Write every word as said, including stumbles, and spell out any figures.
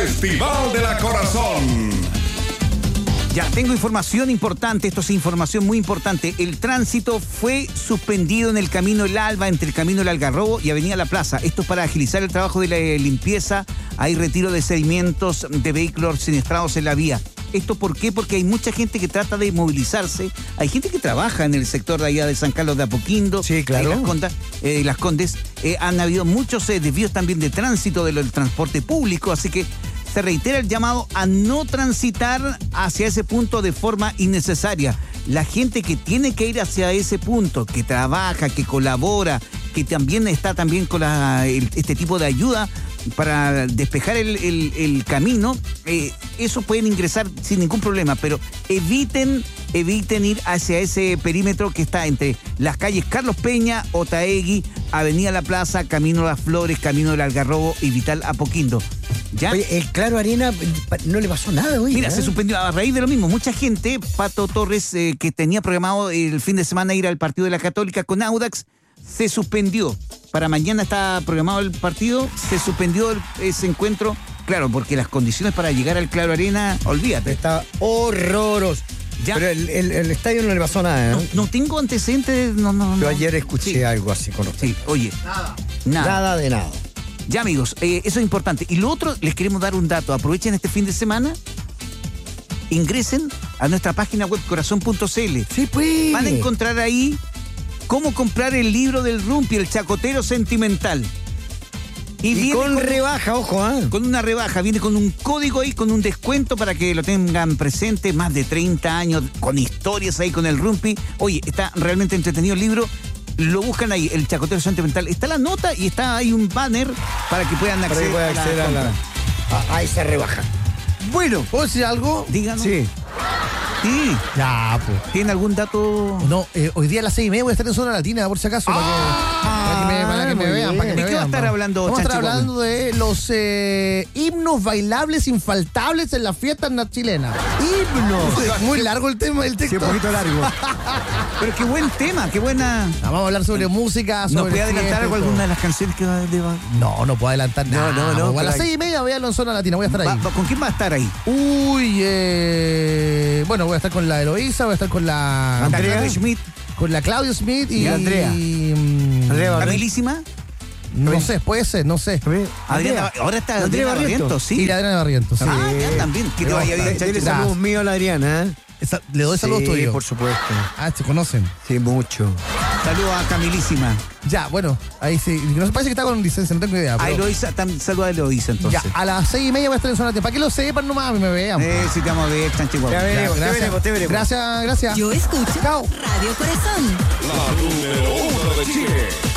Festival de la Corazón. Ya, tengo información importante, esto es información muy importante. El tránsito fue suspendido en el Camino El Alba, entre el Camino El Algarrobo y Avenida La Plaza. Esto es para agilizar el trabajo de la limpieza. Hay retiro de sedimentos de vehículos siniestrados en la vía. ¿Esto por qué? Porque hay mucha gente que trata de movilizarse. Hay gente que trabaja en el sector de allá de San Carlos de Apoquindo. Sí, claro. Las, Condas, eh, las Condes. Eh, han habido muchos eh, desvíos también de tránsito del transporte público, así que se reitera el llamado a no transitar hacia ese punto de forma innecesaria. La gente que tiene que ir hacia ese punto, que trabaja, que colabora, que también está también con la, el, este tipo de ayuda para despejar el, el, el camino, eh, eso pueden ingresar sin ningún problema, pero eviten, eviten ir hacia ese perímetro que está entre las calles Carlos Peña, Otaegui, Avenida La Plaza, Camino Las Flores, Camino del Algarrobo y Vital Apoquindo. ¿Ya? Oye, el Claro Arena no le pasó nada hoy. Mira, ¿eh? se suspendió a raíz de lo mismo. Mucha gente, Pato Torres, eh, que tenía programado el fin de semana ir al partido de la Católica con Audax, se suspendió. Para mañana está programado el partido, se suspendió el, ese encuentro. Claro, porque las condiciones para llegar al Claro Arena, olvídate. Está horroroso. Ya. Pero el, el, el estadio no le pasó nada, ¿eh? No, no tengo antecedentes, no, no, Yo no. ayer escuché Sí. algo así con usted. Sí, oye. Nada. Nada. Nada de nada. Ya, amigos, eh, eso es importante. Y lo otro, les queremos dar un dato. Aprovechen este fin de semana, ingresen a nuestra página web corazón punto c l. Sí, pues. Van a encontrar ahí cómo comprar el libro del Rumpi, el chacotero sentimental. Y, viene con, rebaja, ojo, ¿ah? ¿eh? Con una rebaja, viene con un código ahí, con un descuento para que lo tengan presente, más de treinta años, con historias ahí con el Rumpi. Oye, está realmente entretenido el libro. Lo buscan ahí, el chacotero sentimental. Está la nota y está ahí un banner para que puedan Para acceder, que pueda acceder a a, la la, compra. a, a esa rebaja. Bueno, ¿Puedo decir algo? díganos. Sí. Sí. Ya, pues. ¿Tiene algún dato? No, eh, hoy día a las seis y media voy a estar en Zona Latina, por si acaso, para que, para que me, para que me muy vean. Para que bien. me ¿De qué va a vean, estar ¿no? hablando, Vamos a estar Chanchi hablando de los eh, himnos bailables infaltables en las fiestas chilenas. ¡Himnos! Muy largo el tema, el Sí, texto. un poquito largo. Pero qué buen tema, qué buena. Vamos a hablar sobre música, sobre ¿Nos puede adelantar fiestas y algo, todo. alguna de las canciones que va a va- No, no puedo adelantar nada. no, no, A pero las hay- seis y media véanlo en Zona Latina, voy a estar ahí. va- va- ¿Con quién va a estar ahí? Uy, eh, bueno, voy a estar con la Eloísa, voy a estar con la Andrea. Andrea Schmidt, con la Claudio Smith y, Y Andrea. y, mm, Andrea Barrientos. Camilísima. no sé, puede ser, no sé. Adriana, ahora está Andrea Adriana Barrientos. Barrientos, sí. Y la Adriana Barrientos, sí. Ah, ya también. Que te vaya bien, Dile Chanchi. saludos míos a la Adriana, ¿eh? Esa- le doy saludos Sí, tuyos. por supuesto. Ah, se conocen. Sí, mucho. Saludos a Camilísima. Ya, bueno, ahí sí. No parece que está con licencia, no tengo idea. A pero- Eloísa, tam- saludos a Eloísa entonces. ya, a las seis y media voy a estar en Zona Latina. Para que lo sepan nomás y me vean. Eh, sí, te vamos a ver, Chanchi. guapo. Ya Ya, veremos, te gracias. veremos, te veremos. Gracias, gracias. Yo escucho Chao. Radio Corazón. La número uno de Chile.